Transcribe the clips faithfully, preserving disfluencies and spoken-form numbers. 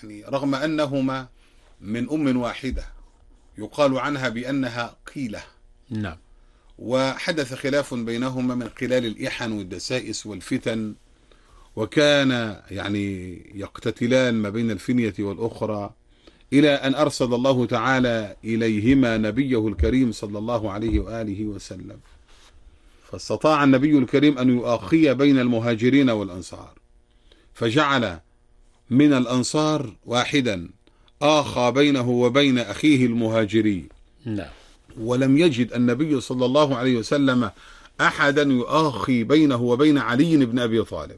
يعني رغم أنهما من أم واحدة يقال عنها بأنها قيلة. نعم. وحدث خلاف بينهما من خلال الإحن والدسائس والفتن، وكان يعني يقتتلان ما بين الفنية والأخرى، إلى أن أرسل الله تعالى إليهما نبيه الكريم صلى الله عليه وآله وسلم، فاستطاع النبي الكريم أن يؤخي بين المهاجرين والأنصار، فجعل من الأنصار واحدا آخى بينه وبين أخيه المهاجري. نعم. ولم يجد النبي صلى الله عليه وسلم أحدا يؤخي بينه وبين علي بن أبي طالب،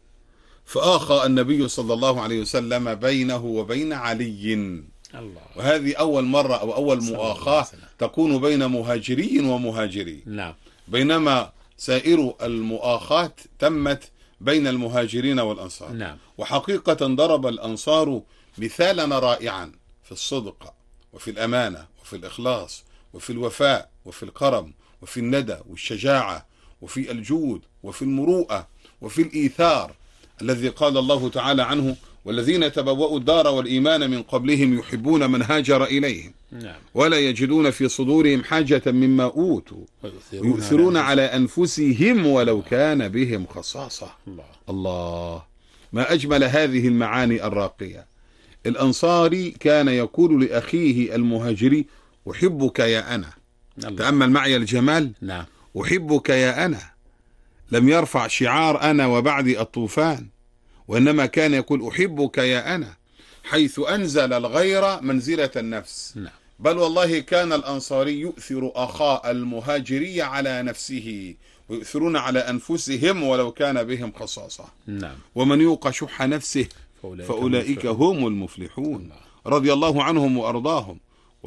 فآخى النبي صلى الله عليه وسلم بينه وبين علي. الله. وهذه أول مرة أو أول مؤاخاة تكون بين مهاجري ومهاجري. نعم. بينما سائر المؤاخات تمت بين المهاجرين والأنصار. نعم. وحقيقة ضرب الأنصار مثالا رائعا في الصدق وفي الأمانة وفي الإخلاص وفي الوفاء وفي الكرم وفي الندى والشجاعة وفي الجود وفي المروءة وفي الإيثار الذي قال الله تعالى عنه: والذين تبوأوا الدار والإيمان من قبلهم يحبون من هاجر إليهم نعم. ولا يجدون في صدورهم حاجة مما أوتوا ويؤثرون على أنفسهم ولو كان بهم خصاصة. الله. الله. ما أجمل هذه المعاني الراقية. الأنصاري كان يقول لأخيه المهاجري: أحبك يا أنا. الله. تأمل معي الجمال. نعم. أحبك يا أنا. لم يرفع شعار أنا وبعدي الطوفان، وإنما كان يقول: أحبك يا أنا، حيث أنزل الغير منزلة النفس. نعم. بل والله كان الأنصاري يؤثر أخاء المهاجري على نفسه، ويؤثرون على أنفسهم ولو كان بهم خصاصة. نعم. ومن يوق شح نفسه فأولئك, فأولئك هم المفلحون. رضي الله عنهم وأرضاهم.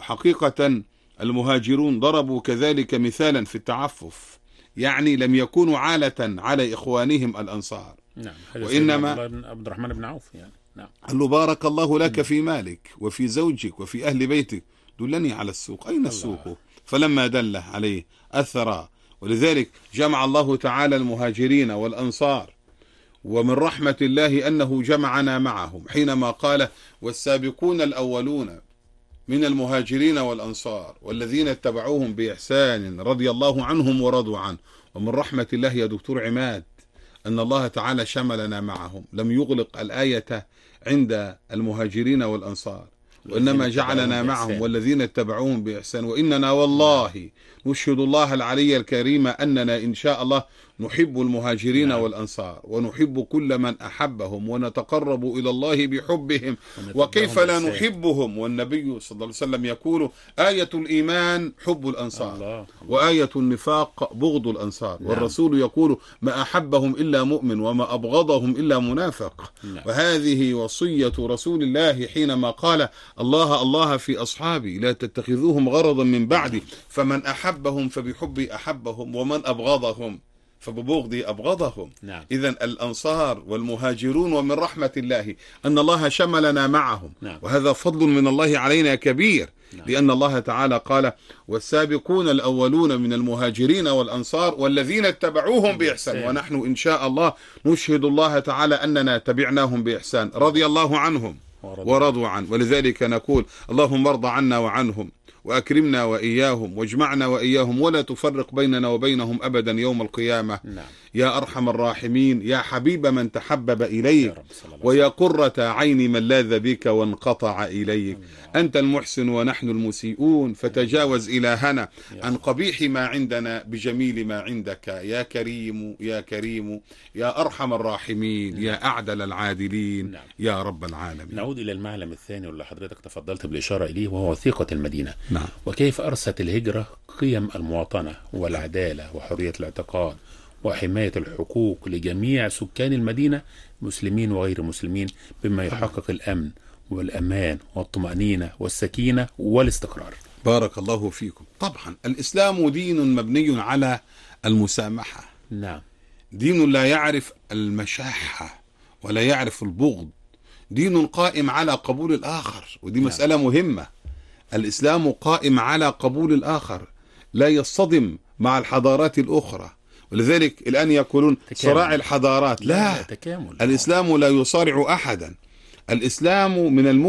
وحقيقة المهاجرون ضربوا كذلك مثالا في التعفف، يعني لم يكونوا عالة على إخوانهم الأنصار. نعم. وإنما عبد الرحمن بن عوف يعني. نعم. قال له: بارك الله لك في مالك وفي زوجك وفي أهل بيتك، دلني على السوق. أين السوق؟ فلما دله عليه أثر. ولذلك جمع الله تعالى المهاجرين والأنصار، ومن رحمة الله أنه جمعنا معهم حينما قال: والسابقون الأولون من المهاجرين والأنصار والذين اتبعوهم بإحسان رضي الله عنهم ورضوا عنه. ومن رحمة الله يا دكتور عماد أن الله تعالى شملنا معهم، لم يغلق الآية عند المهاجرين والأنصار، وإنما جعلنا معهم والذين اتبعوهم بإحسان. وإننا والله نشهد الله العلي الكريم أننا إن شاء الله نحب المهاجرين نعم. والأنصار، ونحب كل من أحبهم، ونتقرب إلى الله بحبهم، وكيف لا نحبهم. والنبي صلى الله عليه وسلم يقول: آية الإيمان حب الأنصار، الله. الله. وآية النفاق بغض الأنصار. نعم. والرسول يقول: ما أحبهم إلا مؤمن وما أبغضهم إلا منافق. نعم. وهذه وصية رسول الله حينما قال: الله الله في أصحابي لا تتخذوهم غرضا من بعدي، فمن أحبهم فبحبي أحبهم، ومن أبغضهم فببغضي أبغضهم. نعم. إذن الأنصار والمهاجرون، ومن رحمة الله أن الله شملنا معهم. نعم. وهذا فضل من الله علينا كبير. نعم. لأن الله تعالى قال: والسابقون الأولون من المهاجرين والأنصار والذين اتبعوهم بإحسان. ونحن إن شاء الله نشهد الله تعالى أننا تبعناهم بإحسان، رضي الله عنهم ورضوا عنه. ولذلك نقول: اللهم ارض عنا وعنهم، وأكرمنا وإياهم، واجمعنا وإياهم، ولا تفرق بيننا وبينهم أبدا يوم القيامة. نعم. يا أرحم الراحمين، يا حبيب من تحبب إليك، ويا قرة عين من لاذ بك وانقطع إليك. أنت المحسن ونحن المسيئون، فتجاوز إلهنا عن قبيح ما عندنا بجميل ما عندك، يا كريم يا كريم يا أرحم الراحمين. نعم. يا أعدل العادلين. نعم. يا رب العالمين. نعود إلى المعلم الثاني واللي حضرتك تفضلت بالإشارة إليه، وهو وثيقة المدينة. نعم. وكيف أرست الهجرة قيم المواطنة والعدالة وحرية الاعتقاد وحماية الحقوق لجميع سكان المدينة، مسلمين وغير مسلمين، بما يحقق الأمن والأمان والطمأنينة والسكينة والاستقرار. بارك الله فيكم. طبعا الإسلام دين مبني على المسامحة. نعم. دين لا يعرف المشاحة ولا يعرف البغض، دين قائم على قبول الآخر. ودي مسألة نعم. مهمة. الإسلام قائم على قبول الآخر، لا يصطدم مع الحضارات الأخرى. ولذلك الآن يقولون صراع الحضارات. لا, لا. تكامل. الإسلام لا يصارع أحدا. الإسلام من الم